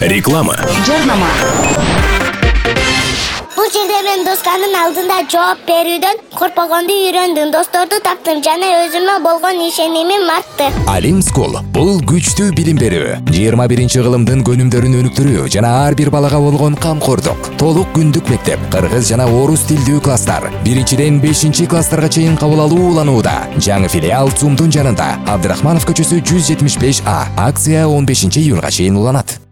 Реклама. Жарнама. Бул жерде мен досканын алдында жооп берүүдөн коркпогонду үйрөндүм. Досторду таптым жана өзүмө болгон ишенимим артты. Алим School бул күчтүү билим берүү, 21 кылымдын көнүмдөрүн өнүктүрүү жана ар бир балага болгон камкордук. Толук күндүк мектеп, кыргыз жана орус тилдүү класстар. 1-ден 5-класстарга чейин кабыл алуу уланууда. Жаңы филиал ЦУМдун жанында. Абдрахманов көчөсү 175А. Акция 15 июнга чейин уланат.